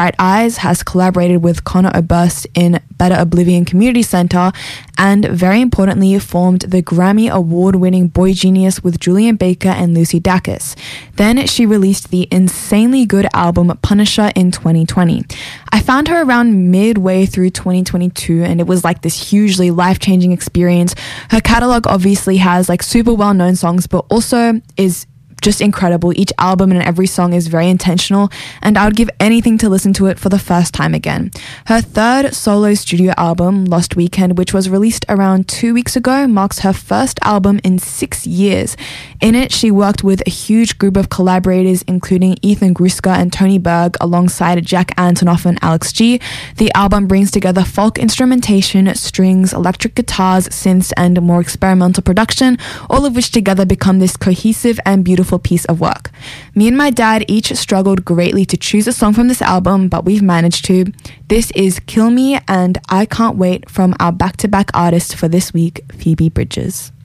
Bright Eyes, has collaborated with Conor Oberst in Better Oblivion Community Center, and very importantly formed the Grammy Award-winning Boy Genius with Julian Baker and Lucy Dacus. Then she released the insanely good album Punisher in 2020. I found her around midway through 2022 and it was like this hugely life-changing experience. Her catalog obviously has like super well-known songs, but also is just incredible. Each album and every song is very intentional, and I would give anything to listen to it for the first time again. Her third solo studio album, Lost Weekend, which was released around 2 weeks ago, marks her first album in 6 years. In it, she worked with a huge group of collaborators, including Ethan Gruska and Tony Berg, alongside Jack Antonoff and Alex G. The album brings together folk instrumentation, strings, electric guitars, synths, and more experimental production, all of which together become this cohesive and beautiful piece of work. Me and my dad each struggled greatly to choose a song from this album, but we've managed to. This is Kill Me and I Can't Wait from our back-to-back artist for this week, Phoebe Bridgers.